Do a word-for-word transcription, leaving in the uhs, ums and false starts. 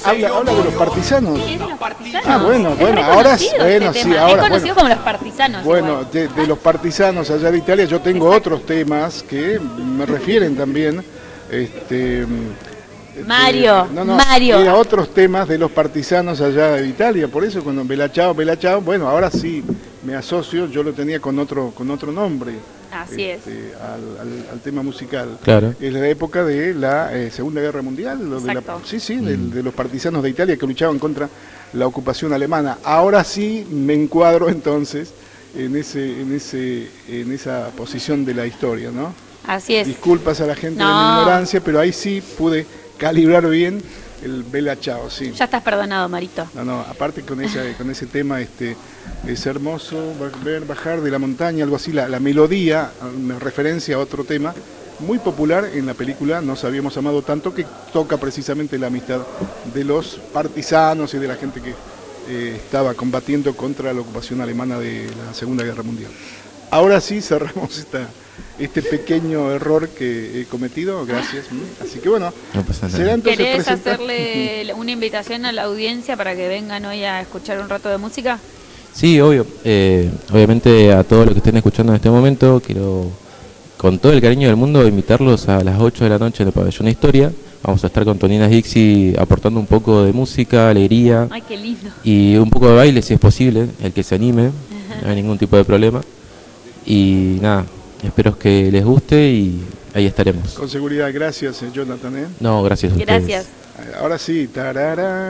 habla, habla de los partisanos. ¿Qué es de los partisanos? Ah, bueno, Es bueno, ahora sí, reconocido bueno, este sí, tema. ahora, Es conocido bueno. como los partisanos. Bueno, igual. de, de los partisanos allá de Italia, yo tengo otros temas que me refieren también. Este, Mario, no, no, Mario. Era otros temas de los partisanos allá de Italia, por eso cuando Bella Ciao, Bella Ciao, bueno, ahora sí me asocio, yo lo tenía con otro, con otro nombre. Así este, es. Al, al, al tema musical. Claro. Es la época de la eh, Segunda Guerra Mundial, lo de la, sí, sí, mm. de, de los partisanos de Italia que luchaban contra la ocupación alemana. Ahora sí me encuadro entonces en ese, en ese, en esa posición de la historia, ¿no? Así es. Disculpas a la gente no. de mi ignorancia, pero ahí sí pude calibrar bien el Bella Ciao, sí. Ya estás perdonado, Marito. No, no, aparte con ese, con ese tema este, es hermoso ver bajar de la montaña, algo así, la, la melodía, una referencia a otro tema muy popular en la película Nos habíamos amado tanto, que toca precisamente la amistad de los partisanos y de la gente que eh, estaba combatiendo contra la ocupación alemana de la Segunda Guerra Mundial. Ahora sí cerramos esta... este pequeño error que he cometido, gracias. Así que bueno, no pasa nada. ¿será entonces ¿Querés presentar? hacerle una invitación a la audiencia para que vengan hoy a escuchar un rato de música? Sí, obvio. Eh, obviamente a todos los que estén escuchando en este momento, quiero con todo el cariño del mundo invitarlos a las ocho de la noche en el Pabellón Historia. Vamos a estar con Tonina Dixie aportando un poco de música, alegría. Ay, qué lindo. Y un poco de baile si es posible, el que se anime, no hay ningún tipo de problema. Y nada, espero que les guste y ahí estaremos. Con seguridad, gracias, Jonathan. ¿eh? No, gracias a ustedes. Gracias. Ahora sí, tarara.